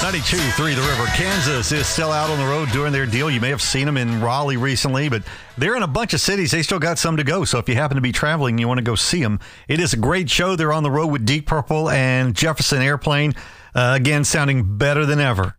92.3 The River. Kansas is still out on the road doing their deal. You may have seen them in Raleigh recently, but they're in a bunch of cities. They still got some to go. So if you happen to be traveling and you want to go see them, it is a great show. They're on the road with Deep Purple and Jefferson Airplane. Again, sounding better than ever.